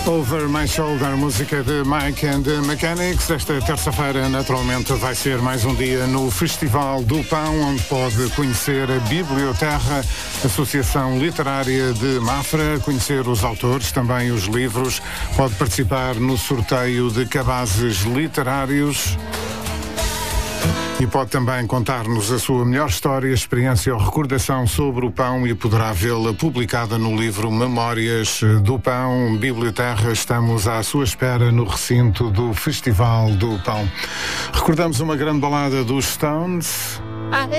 Over My Shoulder, música de Mike and the Mechanics. Esta terça-feira, naturalmente, vai ser mais um dia no Festival do Pão, onde pode conhecer a Biblioterra, Associação Literária de Mafra, conhecer os autores, também os livros. Pode participar no sorteio de cabazes literários. E pode também contar-nos a sua melhor história, experiência ou recordação sobre o pão e poderá vê-la publicada no livro Memórias do Pão. Biblioterra, estamos à sua espera no recinto do Festival do Pão. Recordamos uma grande balada dos Stones.